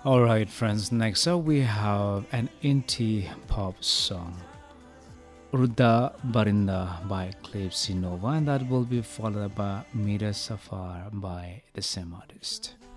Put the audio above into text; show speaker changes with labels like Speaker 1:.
Speaker 1: Alright, friends, next up we have an indie pop song, Ruda Barinda by Clipsy Nova, and that will be followed by Mira Safar by the same artist.